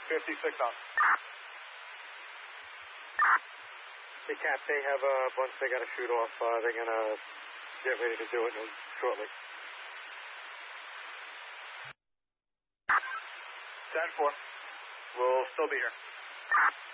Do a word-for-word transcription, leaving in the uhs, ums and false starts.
fifty-six on. Hey, Cap, they have a bunch they got to shoot off. Uh, they're going to get ready to do it shortly. ten four. We'll still be here.